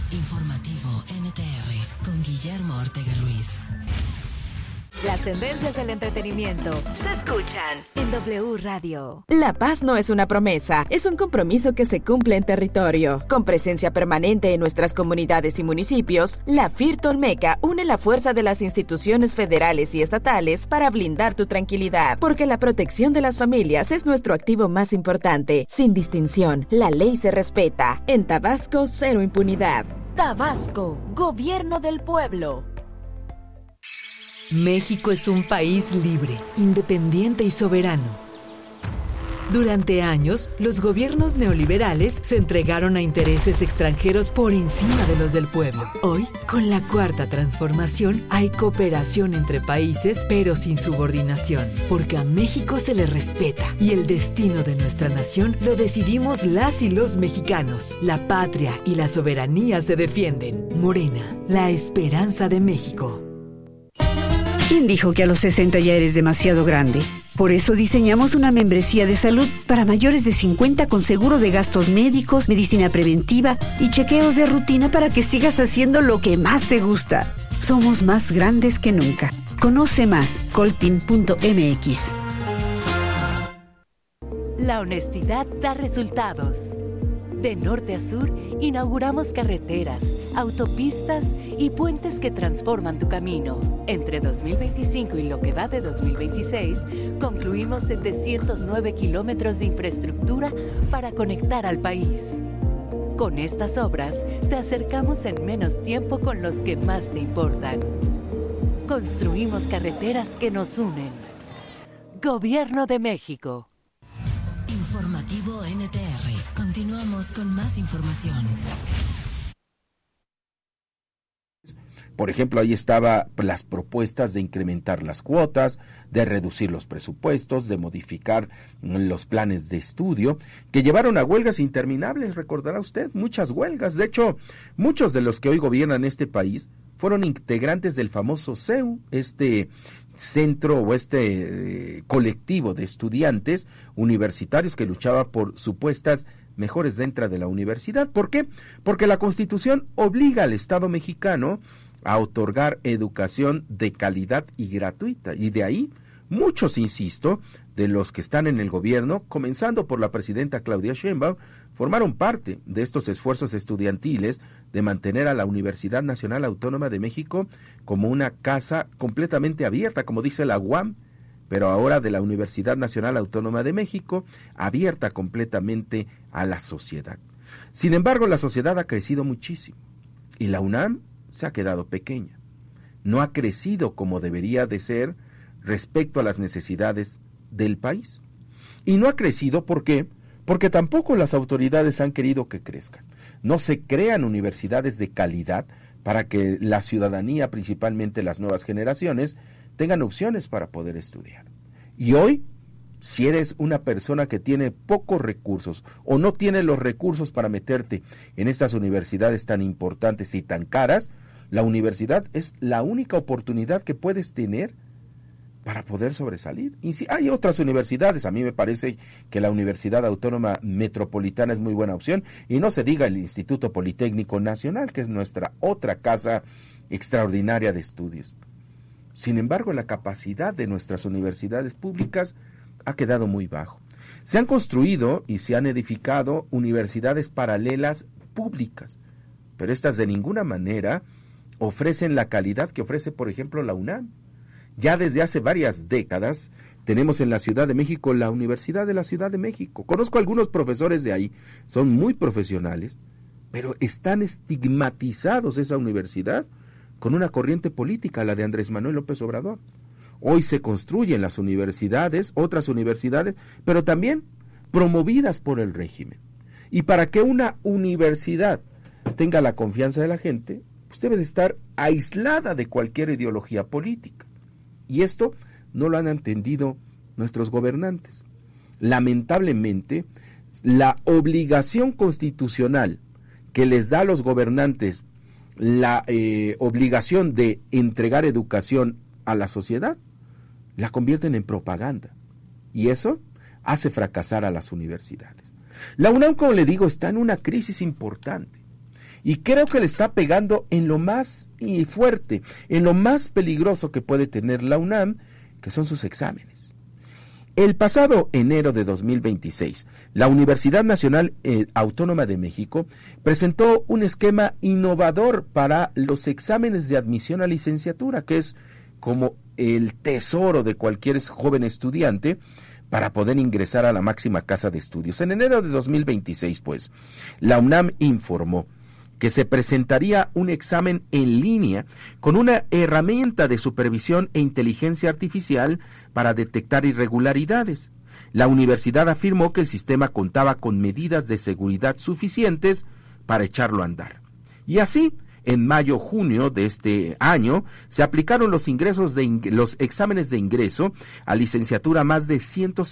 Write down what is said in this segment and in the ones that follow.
Informativo NTR con Guillermo Ortega Ruiz. Las tendencias del entretenimiento se escuchan en W Radio. La paz no es una promesa, es un compromiso que se cumple en territorio. Con presencia permanente en nuestras comunidades y municipios, la FIRT Olmeca une la fuerza de las instituciones federales y estatales para blindar tu tranquilidad, porque la protección de las familias es nuestro activo más importante. Sin distinción, la ley se respeta. En Tabasco, cero impunidad. Tabasco, Gobierno del Pueblo. México es un país libre, independiente y soberano. Durante años, los gobiernos neoliberales se entregaron a intereses extranjeros por encima de los del pueblo. Hoy, con la Cuarta Transformación, hay cooperación entre países, pero sin subordinación, porque a México se le respeta y el destino de nuestra nación lo decidimos las y los mexicanos. La patria y la soberanía se defienden. Morena, la esperanza de México. ¿Quién dijo que a los 60 ya eres demasiado grande? Por eso diseñamos una membresía de salud para mayores de 50 con seguro de gastos médicos, medicina preventiva y chequeos de rutina para que sigas haciendo lo que más te gusta. Somos más grandes que nunca. Conoce más, colteam.mx. La honestidad da resultados. De norte a sur, inauguramos carreteras, autopistas y puentes que transforman tu camino. Entre 2025 y lo que va de 2026, concluimos 709 kilómetros de infraestructura para conectar al país. Con estas obras, te acercamos en menos tiempo con los que más te importan. Construimos carreteras que nos unen. Gobierno de México. Informativo NTR. Continuamos con más información. Por ejemplo, ahí estaba las propuestas de incrementar las cuotas, de reducir los presupuestos, de modificar los planes de estudio, que llevaron a huelgas interminables, recordará usted, muchas huelgas. De hecho, muchos de los que hoy gobiernan este país fueron integrantes del famoso CEU, centro o colectivo de estudiantes universitarios que luchaba por supuestas mejores dentro de la universidad. ¿Por qué? Porque la Constitución obliga al Estado mexicano a otorgar educación de calidad y gratuita, y de ahí muchos, insisto, de los que están en el gobierno, comenzando por la presidenta Claudia Sheinbaum, formaron parte de estos esfuerzos estudiantiles de mantener a la Universidad Nacional Autónoma de México como una casa completamente abierta, como dice la UAM, pero ahora de la Universidad Nacional Autónoma de México, abierta completamente a la sociedad. Sin embargo, la sociedad ha crecido muchísimo y la UNAM se ha quedado pequeña. No ha crecido como debería de ser respecto a las necesidades del país. Y no ha crecido, ¿por qué? Porque tampoco las autoridades han querido que crezcan. No se crean universidades de calidad para que la ciudadanía, principalmente las nuevas generaciones, tengan opciones para poder estudiar. Y hoy, si eres una persona que tiene pocos recursos o no tiene los recursos para meterte en estas universidades tan importantes y tan caras, la universidad es la única oportunidad que puedes tener para poder sobresalir. Y si hay otras universidades, a mí me parece que la Universidad Autónoma Metropolitana es muy buena opción, y no se diga el Instituto Politécnico Nacional, que es nuestra otra casa extraordinaria de estudios. Sin embargo, la capacidad de nuestras universidades públicas ha quedado muy bajo. Se han construido y se han edificado universidades paralelas públicas, pero estas de ninguna manera ofrecen la calidad que ofrece, por ejemplo, la UNAM. Ya desde hace varias décadas tenemos en la Ciudad de México la Universidad de la Ciudad de México. Conozco a algunos profesores de ahí, son muy profesionales, pero están estigmatizados esa universidad con una corriente política, la de Andrés Manuel López Obrador. Hoy se construyen las universidades, otras universidades, pero también promovidas por el régimen. Y para que una universidad tenga la confianza de la gente, pues debe de estar aislada de cualquier ideología política. Y esto no lo han entendido nuestros gobernantes. Lamentablemente, la obligación constitucional que les da a los gobernantes la obligación de entregar educación a la sociedad, la convierten en propaganda. Y eso hace fracasar a las universidades. La UNAM, como le digo, está en una crisis importante. Y creo que le está pegando en lo más fuerte, en lo más peligroso que puede tener la UNAM, que son sus exámenes. El pasado enero de 2026, la Universidad Nacional Autónoma de México presentó un esquema innovador para los exámenes de admisión a licenciatura, que es como el tesoro de cualquier joven estudiante para poder ingresar a la máxima casa de estudios. En enero de 2026, pues, la UNAM informó que se presentaría un examen en línea con una herramienta de supervisión e inteligencia artificial para detectar irregularidades. La universidad afirmó que el sistema contaba con medidas de seguridad suficientes para echarlo a andar. Y así, en mayo-junio de este año, se aplicaron los exámenes de ingreso a licenciatura a más de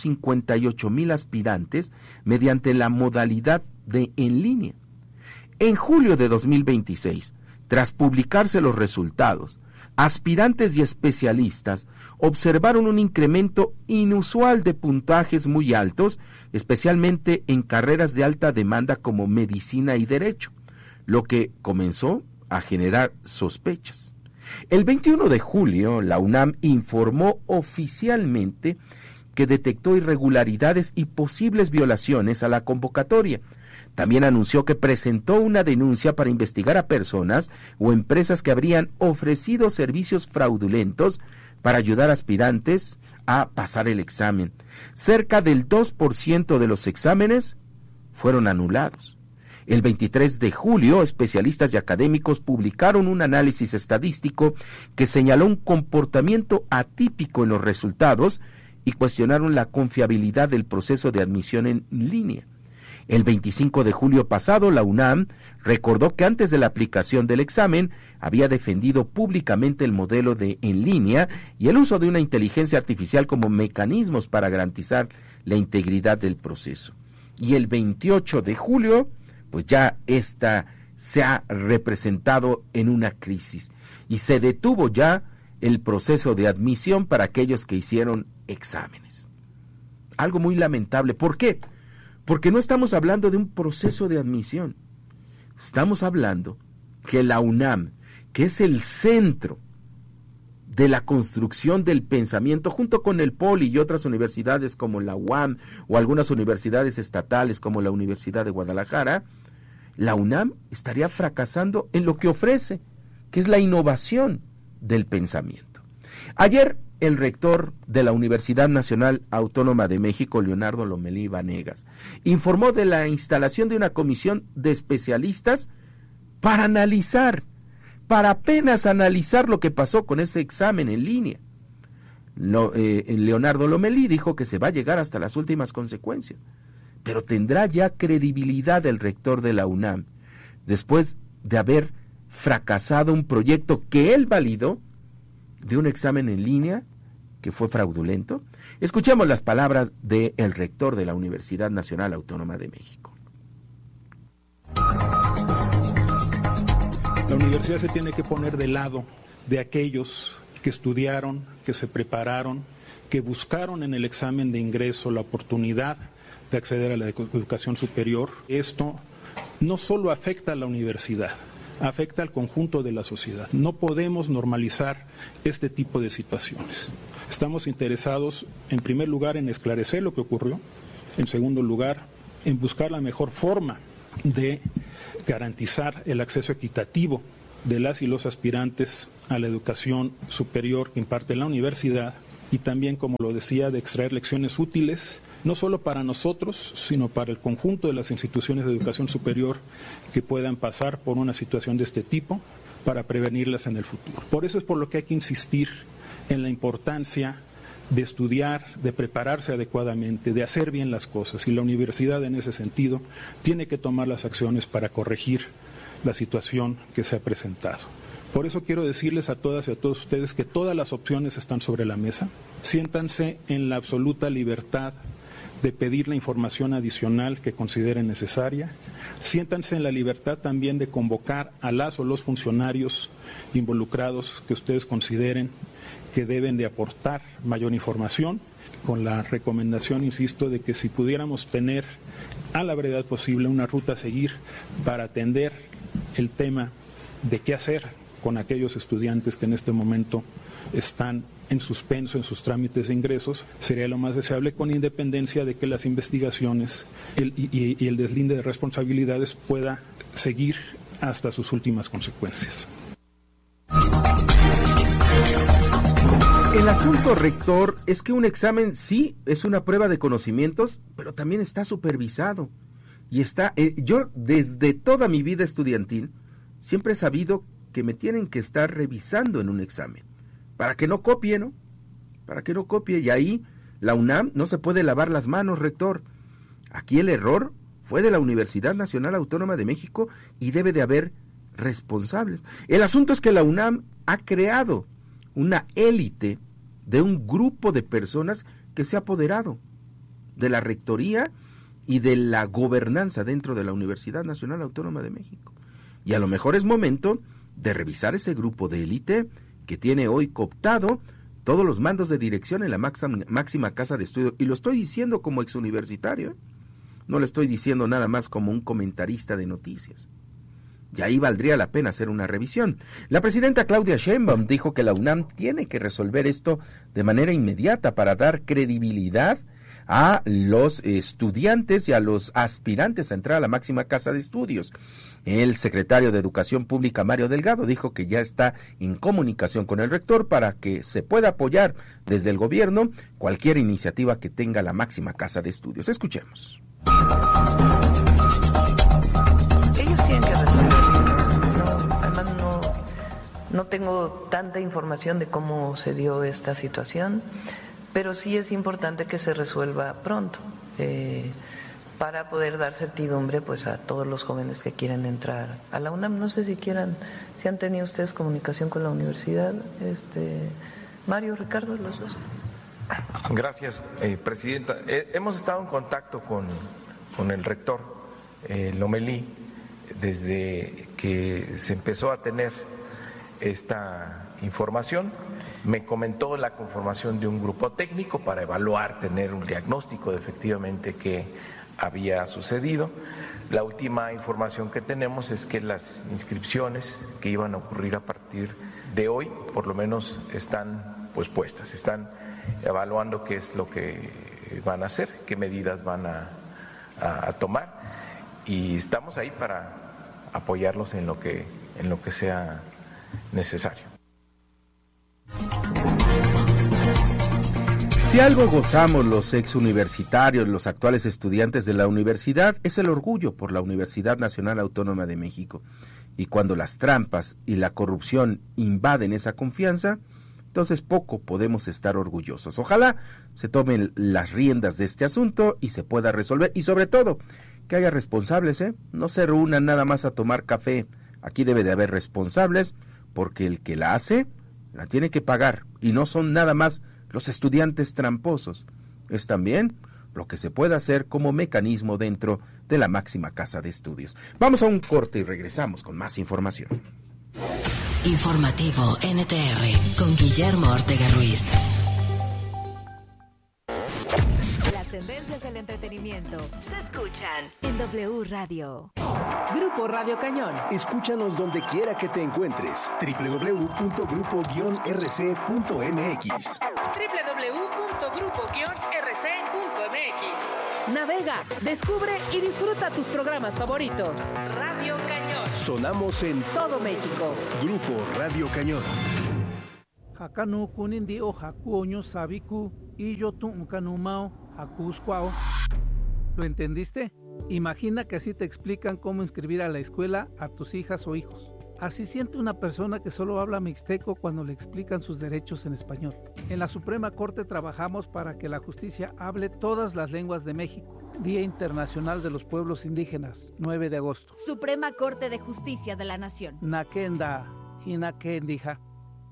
158,000 aspirantes mediante la modalidad de en línea. En julio de 2026, tras publicarse los resultados, aspirantes y especialistas observaron un incremento inusual de puntajes muy altos, especialmente en carreras de alta demanda como medicina y derecho, lo que comenzó a generar sospechas. El 21 de julio, la UNAM informó oficialmente que detectó irregularidades y posibles violaciones a la convocatoria. También anunció que presentó una denuncia para investigar a personas o empresas que habrían ofrecido servicios fraudulentos para ayudar a aspirantes a pasar el examen. Cerca del 2% de los exámenes fueron anulados. El 23 de julio, especialistas y académicos publicaron un análisis estadístico que señaló un comportamiento atípico en los resultados y cuestionaron la confiabilidad del proceso de admisión en línea. El 25 de julio pasado, la UNAM recordó que antes de la aplicación del examen había defendido públicamente el modelo de en línea y el uso de una inteligencia artificial como mecanismos para garantizar la integridad del proceso. Y el 28 de julio, pues ya esta se ha representado en una crisis y se detuvo ya el proceso de admisión para aquellos que hicieron exámenes. Algo muy lamentable. ¿Por qué? Porque no estamos hablando de un proceso de admisión. Estamos hablando que la UNAM, que es el centro de la construcción del pensamiento, junto con el POLI y otras universidades como la UAM o algunas universidades estatales como la Universidad de Guadalajara, la UNAM estaría fracasando en lo que ofrece, que es la innovación del pensamiento. Ayer, el rector de la Universidad Nacional Autónoma de México, Leonardo Lomelí Vanegas, informó de la instalación de una comisión de especialistas para apenas analizar lo que pasó con ese examen en línea. Leonardo Lomelí dijo que se va a llegar hasta las últimas consecuencias, pero tendrá ya credibilidad el rector de la UNAM después de haber fracasado un proyecto que él validó de un examen en línea que fue fraudulento. Escuchemos las palabras del rector de la Universidad Nacional Autónoma de México. La universidad se tiene que poner del lado de aquellos que estudiaron, que se prepararon, que buscaron en el examen de ingreso la oportunidad de acceder a la educación superior. Esto no solo afecta a la universidad, afecta al conjunto de la sociedad. No podemos normalizar este tipo de situaciones. Estamos interesados, en primer lugar, en esclarecer lo que ocurrió, en segundo lugar, en buscar la mejor forma de garantizar el acceso equitativo de las y los aspirantes a la educación superior que imparte la universidad y también, como lo decía, de extraer lecciones útiles, no solo para nosotros, sino para el conjunto de las instituciones de educación superior que puedan pasar por una situación de este tipo, para prevenirlas en el futuro. Por eso es por lo que hay que insistir en la importancia de estudiar, de prepararse adecuadamente, de hacer bien las cosas, y la universidad en ese sentido tiene que tomar las acciones para corregir la situación que se ha presentado. Por eso quiero decirles a todas y a todos ustedes que todas las opciones están sobre la mesa. Siéntanse en la absoluta libertad de pedir la información adicional que consideren necesaria. Siéntanse en la libertad también de convocar a las o los funcionarios involucrados que ustedes consideren que deben de aportar mayor información, con la recomendación, insisto, de que si pudiéramos tener a la brevedad posible una ruta a seguir para atender el tema de qué hacer con aquellos estudiantes que en este momento están en suspenso en sus trámites de ingresos, sería lo más deseable, con independencia de que las investigaciones y el deslinde de responsabilidades pueda seguir hasta sus últimas consecuencias. El asunto, rector, es que un examen sí es una prueba de conocimientos, pero también está supervisado. Y yo desde toda mi vida estudiantil siempre he sabido que me tienen que estar revisando en un examen, para que no copie, ¿no? Para que no copie, y ahí la UNAM no se puede lavar las manos, rector. Aquí el error fue de la Universidad Nacional Autónoma de México y debe de haber responsables. El asunto es que la UNAM ha creado una élite de un grupo de personas que se ha apoderado de la rectoría y de la gobernanza dentro de la Universidad Nacional Autónoma de México. Y a lo mejor es momento de revisar ese grupo de élite que tiene hoy cooptado todos los mandos de dirección en la máxima casa de estudios. Y lo estoy diciendo como exuniversitario, ¿eh? No lo estoy diciendo nada más como un comentarista de noticias. Y ahí valdría la pena hacer una revisión. La presidenta Claudia Sheinbaum dijo que la UNAM tiene que resolver esto de manera inmediata para dar credibilidad a los estudiantes y a los aspirantes a entrar a la máxima casa de estudios. El secretario de Educación Pública, Mario Delgado, dijo que ya está en comunicación con el rector para que se pueda apoyar desde el gobierno cualquier iniciativa que tenga la máxima casa de estudios. Escuchemos. Ellos tienen que resolverlo. Además no tengo tanta información de cómo se dio esta situación, pero sí es importante que se resuelva pronto, para poder dar certidumbre pues a todos los jóvenes que quieran entrar a la UNAM. No sé si han tenido ustedes comunicación con la universidad, Mario, Ricardo, los dos. Gracias, presidenta. Hemos estado en contacto con el rector Lomelí desde que se empezó a tener esta información. Me comentó la conformación de un grupo técnico para evaluar, tener un diagnóstico de efectivamente qué había sucedido. La última información que tenemos es que las inscripciones que iban a ocurrir a partir de hoy, por lo menos están pues puestas, están evaluando qué es lo que van a hacer, qué medidas van a tomar, y estamos ahí para apoyarlos en lo que sea necesario. Si algo gozamos los exuniversitarios, los actuales estudiantes de la universidad, es el orgullo por la Universidad Nacional Autónoma de México. Y cuando las trampas y la corrupción invaden esa confianza, entonces poco podemos estar orgullosos. Ojalá se tomen las riendas de este asunto y se pueda resolver. Y sobre todo, que haya responsables, no se reúnan nada más a tomar café. Aquí debe de haber responsables, porque el que la hace, la tiene que pagar. Y no son nada más los estudiantes tramposos. Es también lo que se puede hacer como mecanismo dentro de la máxima casa de estudios. Vamos a un corte y regresamos con más información. Informativo NTR con Guillermo Ortega Ruiz. Las tendencias del entretenimiento se escuchan en W Radio. Grupo Radio Cañón. Escúchanos donde quiera que te encuentres. www.grupo-rc.mx. www.grupo-rc.mx. Navega, descubre y disfruta tus programas favoritos. Radio Cañón. Sonamos en todo México. Grupo Radio Cañón. Hakanu kunindi o hakuoño sabiku y yo tu unkanumao hakuscuao. ¿Lo entendiste? Imagina que así te explican cómo inscribir a la escuela a tus hijas o hijos. Así siente una persona que solo habla mixteco cuando le explican sus derechos en español. En la Suprema Corte trabajamos para que la justicia hable todas las lenguas de México. Día Internacional de los Pueblos Indígenas, 9 de agosto. Suprema Corte de Justicia de la Nación. Nakenda, Hinakendija.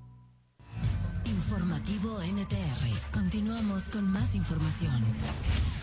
Informativo NTR. Continuamos con más información.